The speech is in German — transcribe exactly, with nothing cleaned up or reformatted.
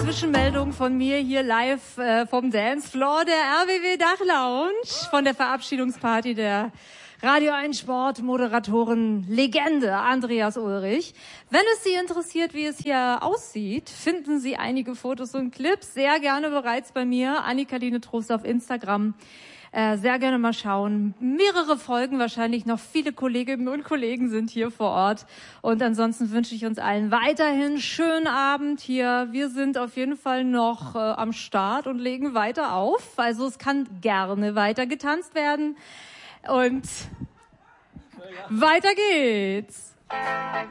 Zwischenmeldung von mir hier live äh, vom Dancefloor der R B W Dach Lounge von der Verabschiedungsparty der Radio eins Sport Moderatoren Legende Andreas Ulrich. Wenn es Sie interessiert, wie es hier aussieht, finden Sie einige Fotos und Clips sehr gerne bereits bei mir, Annika-Line Trost auf Instagram. Äh, sehr gerne mal schauen. Mehrere Folgen, wahrscheinlich noch viele Kolleginnen und Kollegen sind hier vor Ort. Und ansonsten wünsche ich uns allen weiterhin schönen Abend hier. Wir sind auf jeden Fall noch äh, am Start und legen weiter auf. Also es kann gerne weiter getanzt werden. Und weiter geht's.